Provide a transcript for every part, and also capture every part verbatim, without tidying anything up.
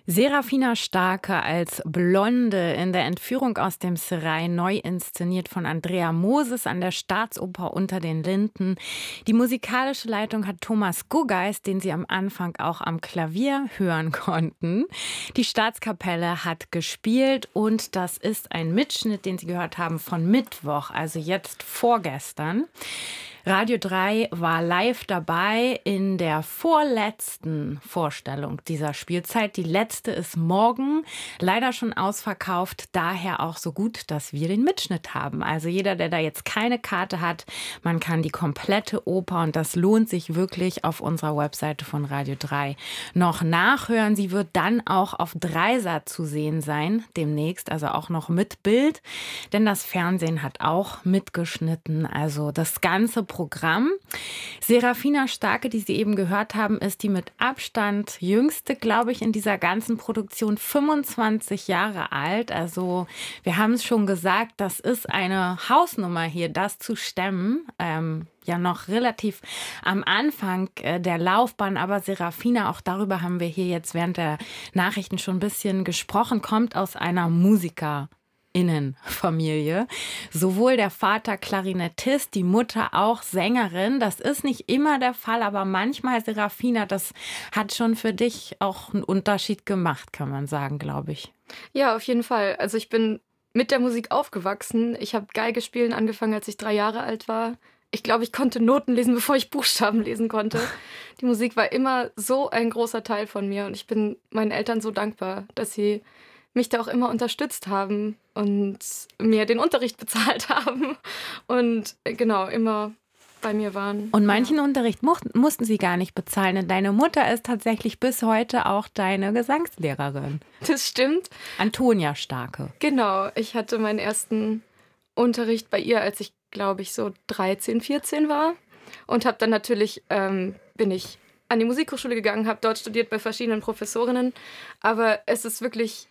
Serafina Starke als Blonde in der Entführung aus dem Serail, neu inszeniert von Andrea Moses an der Staatsoper Unter den Linden. Die musikalische Leitung hat Thomas Guggeis, den Sie am Anfang auch am Klavier hören konnten. Die Staatskapelle hat gespielt und das ist ein Mitschnitt, den Sie gehört haben von Mittwoch, also jetzt vorgestern. Radio drei war live dabei in der vorletzten Vorstellung dieser Spielzeit. Die letzte ist morgen, leider schon ausverkauft, daher auch so gut, dass wir den Mitschnitt haben. Also jeder, der da jetzt keine Karte hat, man kann die komplette Oper, und das lohnt sich wirklich, auf unserer Webseite von Radio drei noch nachhören. Sie wird dann auch auf Dreisat zu sehen sein, demnächst, also auch noch mit Bild, denn das Fernsehen hat auch mitgeschnitten, also das ganze Programm. Serafina Starke, die Sie eben gehört haben, ist die mit Abstand jüngste, glaube ich, in dieser ganzen Produktion, fünfundzwanzig Jahre alt. Also wir haben es schon gesagt, das ist eine Hausnummer hier, das zu stemmen. Ähm, ja noch relativ am Anfang äh, der Laufbahn, aber Serafina, auch darüber haben wir hier jetzt während der Nachrichten schon ein bisschen gesprochen, kommt aus einer Musiker- Innenfamilie. Sowohl der Vater Klarinettist, die Mutter auch Sängerin. Das ist nicht immer der Fall, aber manchmal, Serafina, das hat schon für dich auch einen Unterschied gemacht, kann man sagen, glaube ich. Ja, auf jeden Fall. Also ich bin mit der Musik aufgewachsen. Ich habe Geige spielen angefangen, als ich drei Jahre alt war. Ich glaube, ich konnte Noten lesen, bevor ich Buchstaben lesen konnte. Die Musik war immer so ein großer Teil von mir und ich bin meinen Eltern so dankbar, dass sie mich da auch immer unterstützt haben und mir den Unterricht bezahlt haben und genau, immer bei mir waren. Und manchen ja. Unterricht mu- mussten sie gar nicht bezahlen, denn deine Mutter ist tatsächlich bis heute auch deine Gesangslehrerin. Das stimmt. Antonia Starke. Genau, ich hatte meinen ersten Unterricht bei ihr, als ich, glaube ich, so dreizehn, vierzehn war und habe dann natürlich, ähm, bin ich an die Musikhochschule gegangen, habe dort studiert bei verschiedenen Professorinnen, aber es ist wirklich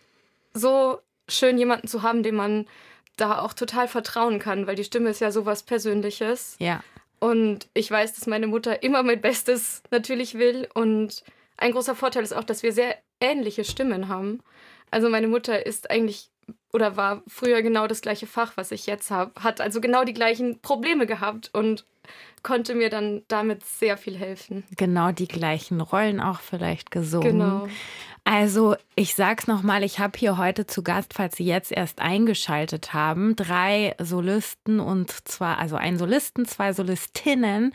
so schön, jemanden zu haben, dem man da auch total vertrauen kann, weil die Stimme ist ja sowas Persönliches. Ja. Und ich weiß, dass meine Mutter immer mein Bestes natürlich will. Und ein großer Vorteil ist auch, dass wir sehr ähnliche Stimmen haben. Also meine Mutter ist eigentlich oder war früher genau das gleiche Fach, was ich jetzt habe. Hat also genau die gleichen Probleme gehabt und konnte mir dann damit sehr viel helfen. Genau die gleichen Rollen auch vielleicht gesungen. Genau. Also ich sag's nochmal, ich habe hier heute zu Gast, falls Sie jetzt erst eingeschaltet haben, drei Solisten und zwar, also einen Solisten, zwei Solistinnen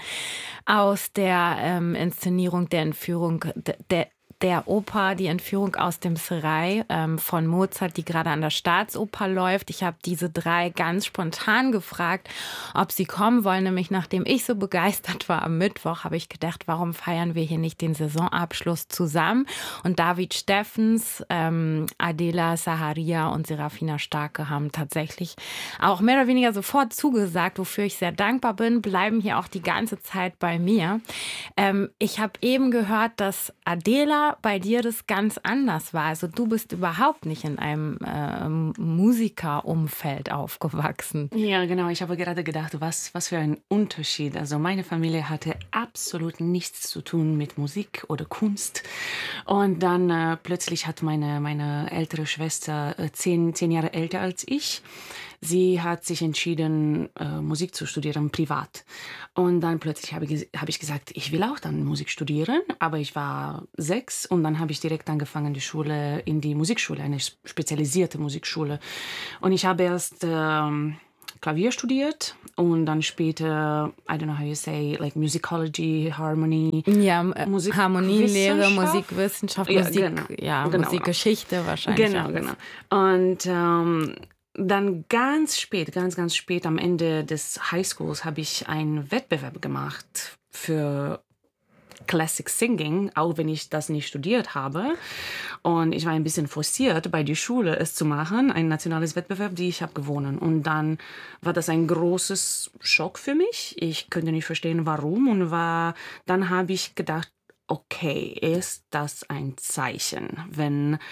aus der ähm, Inszenierung der Entführung der der Oper Die Entführung aus dem Serail ähm, von Mozart, die gerade an der Staatsoper läuft. Ich habe diese drei ganz spontan gefragt, ob sie kommen wollen. Nämlich nachdem ich so begeistert war am Mittwoch, habe ich gedacht, warum feiern wir hier nicht den Saisonabschluss zusammen? Und David Steffens, ähm, Adela Zaharia und Serafina Starke haben tatsächlich auch mehr oder weniger sofort zugesagt, wofür ich sehr dankbar bin, bleiben hier auch die ganze Zeit bei mir. Ähm, ich habe eben gehört, dass Adela bei dir das ganz anders war. Also du bist überhaupt nicht in einem äh, Musikerumfeld aufgewachsen. Ja, genau. Ich habe gerade gedacht, was, was für ein Unterschied. Also meine Familie hatte absolut nichts zu tun mit Musik oder Kunst. Und dann äh, plötzlich hat meine, meine ältere Schwester, äh, zehn, zehn Jahre älter als ich, sie hat sich entschieden, äh, Musik zu studieren, privat. Und dann plötzlich habe ich, habe ich gesagt, ich will auch dann Musik studieren. Aber ich war sechs und dann habe ich direkt angefangen, die Schule in die Musikschule, eine spezialisierte Musikschule. Und ich habe erst ähm, Klavier studiert und dann später, I don't know how you say, like Musicology, Harmony. Ja, Musik Harmonielehre, Musikwissenschaft, ja, Musik, genau, ja, genau, Musikgeschichte wahrscheinlich. Genau, genau. Und ähm, dann ganz spät, ganz, ganz spät am Ende des Highschools habe ich einen Wettbewerb gemacht für Classic Singing, auch wenn ich das nicht studiert habe. Und ich war ein bisschen forciert, bei der Schule es zu machen, ein nationales Wettbewerb, die ich habe gewonnen. Und dann war das ein großes Schock für mich. Ich konnte nicht verstehen, warum. Und war, dann habe ich gedacht, okay, ist das ein Zeichen, wenn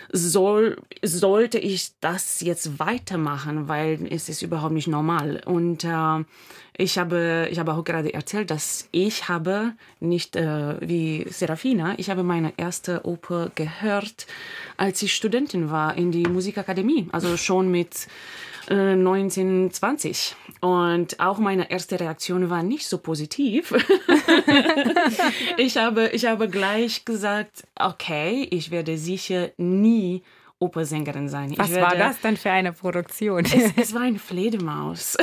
soll, sollte ich das jetzt weitermachen, weil es ist überhaupt nicht normal. Und äh, ich habe, ich habe auch gerade erzählt, dass ich habe nicht äh, wie Serafina, ich habe meine erste Oper gehört, als ich Studentin war in die Musikakademie, also schon mit äh, neunzehn, zwanzig. Und auch meine erste Reaktion war nicht so positiv. ich, habe, ich habe gleich gesagt, okay, ich werde sicher nie Opernsängerin sein. Was ich werde, war das denn für eine Produktion? Es, es war eine Fledermaus.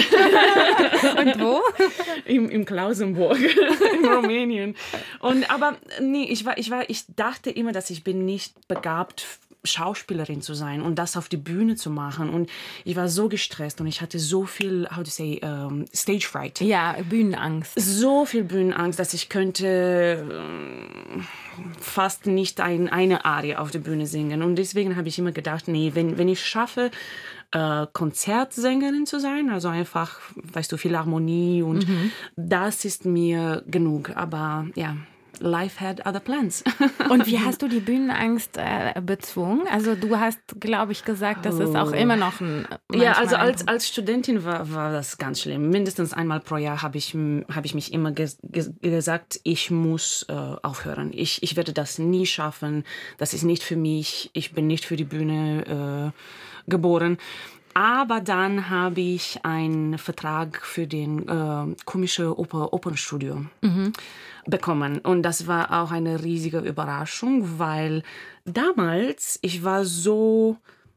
Und wo? Im, im Klausenburg, in Rumänien. Und, aber nee, ich, war, ich, war, ich dachte immer, dass ich bin nicht begabt Schauspielerin zu sein und das auf die Bühne zu machen. Und ich war so gestresst und ich hatte so viel, how to say, um, Stage Fright. Ja, Bühnenangst. So viel Bühnenangst, dass ich könnte um, fast nicht ein, eine Arie auf der Bühne singen. Und deswegen habe ich immer gedacht, nee, wenn, wenn ich schaffe, äh, Konzertsängerin zu sein, also einfach, weißt du, Philharmonie und mhm. das ist mir genug. Aber ja, life had other plans. Und wie hast du die Bühnenangst äh, bezwungen? Also du hast, glaube ich, gesagt, das ist auch immer noch ein... Ja, also als, als Studentin war, war das ganz schlimm. Mindestens einmal pro Jahr habe ich, hab ich mich immer ges- ges- gesagt, ich muss äh, aufhören. Ich, ich werde das nie schaffen. Das ist nicht für mich. Ich bin nicht für die Bühne äh, geboren. Aber dann habe ich einen Vertrag für den äh, Komische Oper Opernstudio mhm. bekommen. Und das war auch eine riesige Überraschung, weil damals, ich war so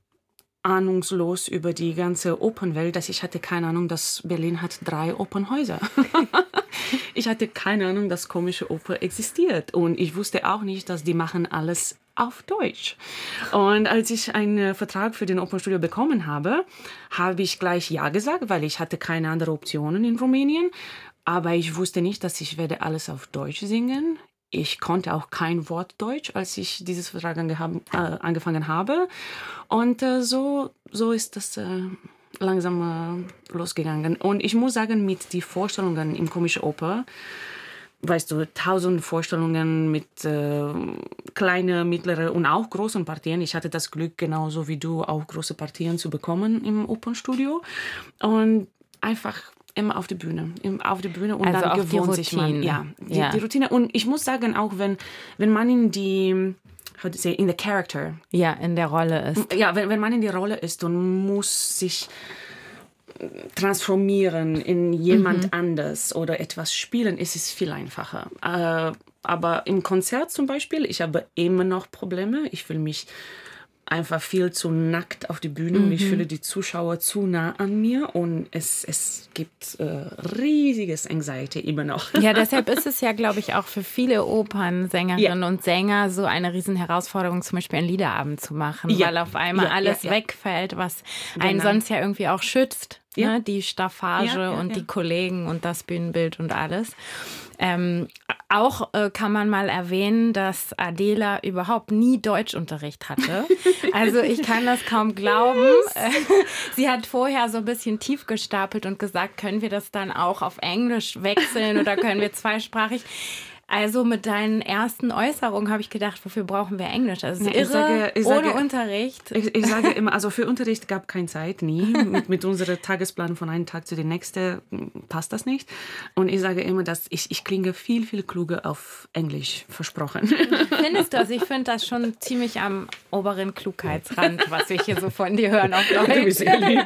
ahnungslos über die ganze Opernwelt, dass ich hatte keine Ahnung, dass Berlin hat drei Opernhäuser. Ich hatte keine Ahnung, dass Komische Oper existiert. Und ich wusste auch nicht, dass die machen alles auf Deutsch. Und als ich einen Vertrag für den Opernstudio bekommen habe, habe ich gleich Ja gesagt, weil ich hatte keine anderen Optionen in Rumänien. Aber ich wusste nicht, dass ich werde alles auf Deutsch singen. Ich konnte auch kein Wort Deutsch, als ich dieses Vertrag angehab, äh, angefangen habe. Und äh, so, so ist das äh, langsam äh, losgegangen. Und ich muss sagen, mit den Vorstellungen im Komische Oper, weißt du, tausend Vorstellungen mit äh, kleinen, mittleren und auch großen Partien. Ich hatte das Glück, genauso wie du, auch große Partien zu bekommen im Opernstudio. Und einfach immer auf die Bühne, auf die Bühne und also dann gewohnt sich man. Ja, die, ja. die Routine. Und ich muss sagen, auch wenn, wenn man in die, how to say, in the character. Ja, in der Rolle ist. Ja, wenn, wenn man in die Rolle ist und muss sich transformieren in jemand mhm. anders oder etwas spielen, ist es viel einfacher. Äh, aber im Konzert zum Beispiel, ich habe immer noch Probleme. Ich fühle mich einfach viel zu nackt auf die Bühne mhm. und ich fühle die Zuschauer zu nah an mir und es, es gibt äh, riesiges Anxiety immer noch. Ja, deshalb ist es ja, glaube ich, auch für viele Opernsängerinnen ja. und Sänger so eine riesen Herausforderung, zum Beispiel einen Liederabend zu machen, ja. weil auf einmal ja, alles ja, ja. wegfällt, was genau. einen sonst ja irgendwie auch schützt. Ja. Ne? Die Staffage ja, ja, und ja. die Kollegen und das Bühnenbild und alles. Ähm, auch äh, kann man mal erwähnen, dass Adela überhaupt nie Deutschunterricht hatte. Also ich kann das kaum glauben. Sie hat vorher so ein bisschen tief gestapelt und gesagt, können wir das dann auch auf Englisch wechseln oder können wir zweisprachig? Also mit deinen ersten Äußerungen habe ich gedacht, wofür brauchen wir Englisch? Also ja, irre, ich sage, ich ohne sage, Unterricht. Ich, ich sage immer, also für Unterricht gab keine Zeit, nie. Mit, mit unserem Tagesplan von einem Tag zu dem nächsten passt das nicht. Und ich sage immer, dass ich, ich klinge viel, viel kluger auf Englisch, versprochen. Findest du? Also ich finde das schon ziemlich am oberen Klugheitsrand, was wir hier so von dir hören auf Deutsch.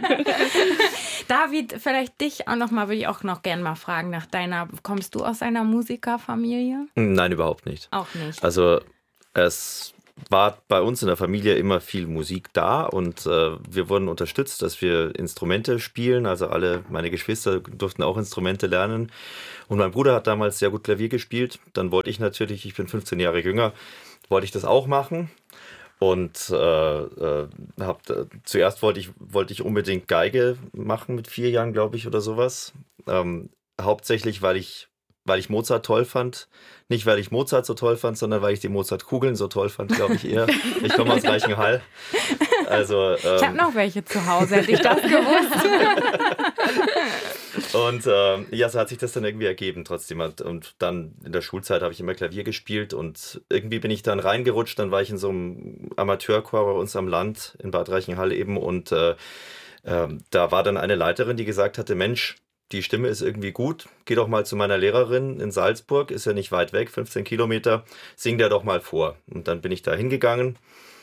David, vielleicht dich auch noch mal, würde ich auch noch gerne mal fragen nach deiner, kommst du aus einer Musikerfamilie? Nein, überhaupt nicht. Auch nicht. Also es war bei uns in der Familie immer viel Musik da und äh, wir wurden unterstützt, dass wir Instrumente spielen. Also alle meine Geschwister durften auch Instrumente lernen. Und mein Bruder hat damals sehr gut Klavier gespielt. Dann wollte ich natürlich, ich bin fünfzehn Jahre jünger, wollte ich das auch machen. Und äh, äh, hab, äh, zuerst wollte ich, wollte ich unbedingt Geige machen mit vier Jahren, glaube ich, oder sowas. Ähm, hauptsächlich, weil ich weil ich Mozart toll fand. Nicht, weil ich Mozart so toll fand, sondern weil ich die Mozart-Kugeln so toll fand, glaube ich eher. Ich komme aus Reichenhall. Also, ähm, ich habe noch welche zu Hause, hätte ich das gewusst. Und äh, ja, so hat sich das dann irgendwie ergeben trotzdem. Und dann in der Schulzeit habe ich immer Klavier gespielt und irgendwie bin ich dann reingerutscht. Dann war ich in so einem Amateurchor bei uns am Land in Bad Reichenhall eben und äh, äh, da war dann eine Leiterin, die gesagt hatte, Mensch, die Stimme ist irgendwie gut, geh doch mal zu meiner Lehrerin in Salzburg, ist ja nicht weit weg, fünfzehn Kilometer, sing der doch mal vor. Und dann bin ich da hingegangen,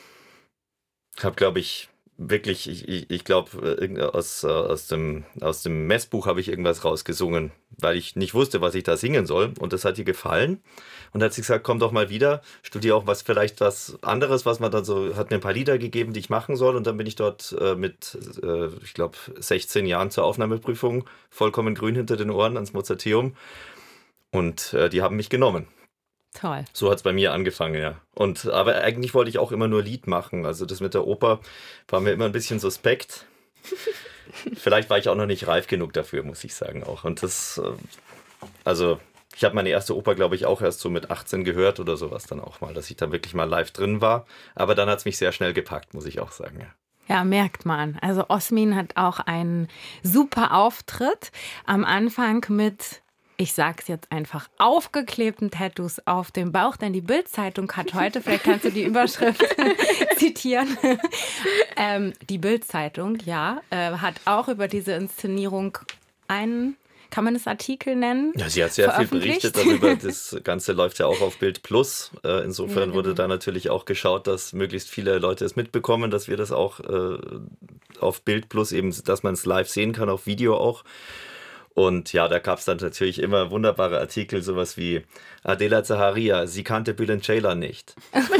habe, glaube ich, wirklich, ich, ich, ich glaube, aus, aus, dem, aus dem Messbuch habe ich irgendwas rausgesungen, weil ich nicht wusste, was ich da singen soll. Und das hat ihr gefallen. Und dann hat sie gesagt, komm doch mal wieder, studiere auch was, vielleicht was anderes, was man dann so, hat mir ein paar Lieder gegeben, die ich machen soll. Und dann bin ich dort äh, mit, äh, ich glaube, sechzehn Jahren zur Aufnahmeprüfung, vollkommen grün hinter den Ohren ans Mozarteum. Und äh, die haben mich genommen. Toll. So hat es bei mir angefangen, ja. Und, aber eigentlich wollte ich auch immer nur Lied machen. Also das mit der Oper war mir immer ein bisschen suspekt. Vielleicht war ich auch noch nicht reif genug dafür, muss ich sagen auch. Und das, also ich habe meine erste Oper, glaube ich, auch erst so mit achtzehn gehört oder sowas dann auch mal, dass ich da wirklich mal live drin war. Aber dann hat es mich sehr schnell gepackt, muss ich auch sagen, ja. Ja, merkt man. Also Osmin hat auch einen super Auftritt am Anfang mit, ich sag's jetzt einfach, aufgeklebten Tattoos auf dem Bauch, denn die Bild-Zeitung hat heute, vielleicht kannst du die Überschrift zitieren, ähm, die Bild-Zeitung, ja, äh, hat auch über diese Inszenierung einen, kann man das Artikel nennen? Ja, sie hat sehr viel berichtet darüber. Das Ganze läuft ja auch auf Bild Plus. Äh, insofern ja, wurde da natürlich auch geschaut, dass möglichst viele Leute es mitbekommen, dass wir das auch äh, auf Bild Plus eben, dass man es live sehen kann, auf Video auch. Und ja, da gab es dann natürlich immer wunderbare Artikel, sowas wie Adela Zaharia, sie kannte Bülent Ceylan nicht.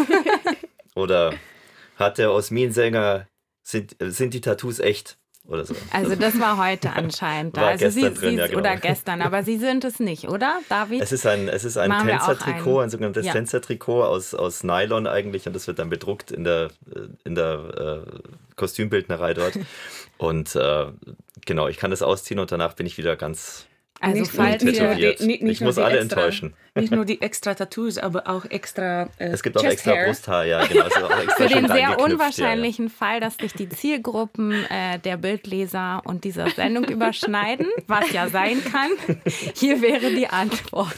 Oder hat der Osmin-Sänger, sind, sind die Tattoos echt? Oder so. Also das war heute anscheinend. War also gestern sie, drin, sie, ja, genau. Oder gestern, aber Sie sind es nicht, oder, David? Es ist ein, es ist ein Tänzertrikot, ein, ein sogenanntes ja. Tänzertrikot aus, aus Nylon eigentlich und das wird dann bedruckt in der, in der äh, Kostümbildnerei dort. Und äh, genau, ich kann das ausziehen und danach bin ich wieder ganz... Also nicht, falls nicht, tätowiert. Die, nicht, nicht ich muss alle extra, enttäuschen. Nicht nur die extra Tattoos, aber auch extra äh, Es gibt auch extra Hair. Brusthaar, ja, genau. Also auch extra Für den sehr ja, unwahrscheinlichen ja. Fall, dass sich die Zielgruppen äh, der Bildleser und dieser Sendung überschneiden, was ja sein kann, hier wäre die Antwort.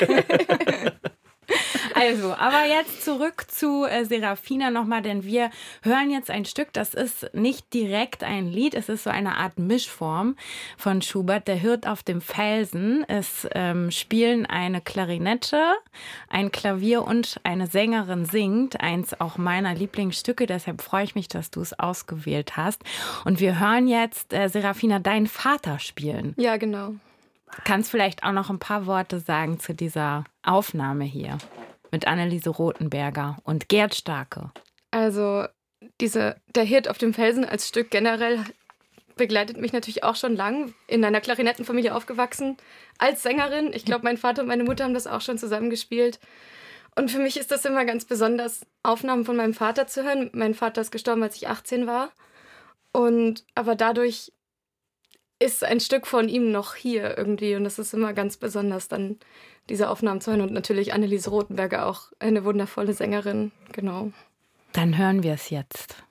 Also, aber jetzt zurück zu äh, Serafina nochmal, denn wir hören jetzt ein Stück, das ist nicht direkt ein Lied, es ist so eine Art Mischform von Schubert, der Hirt auf dem Felsen. Es ähm, spielen eine Klarinette, ein Klavier und eine Sängerin singt, eins auch meiner Lieblingsstücke, deshalb freue ich mich, dass du es ausgewählt hast. Und wir hören jetzt, äh, Serafina, deinen Vater spielen. Ja, genau. Kannst vielleicht auch noch ein paar Worte sagen zu dieser Aufnahme hier mit Anneliese Rothenberger und Gerd Starke? Also diese, der Hirt auf dem Felsen als Stück generell begleitet mich natürlich auch schon lang. In einer Klarinettenfamilie aufgewachsen, als Sängerin. Ich glaube, mein Vater und meine Mutter haben das auch schon zusammen gespielt. Und für mich ist das immer ganz besonders, Aufnahmen von meinem Vater zu hören. Mein Vater ist gestorben, als ich achtzehn war. Und aber dadurch ist ein Stück von ihm noch hier irgendwie. Und das ist immer ganz besonders, dann diese Aufnahmen zu hören. Und natürlich Anneliese Rothenberger, auch eine wundervolle Sängerin. Genau. Dann hören wir es jetzt.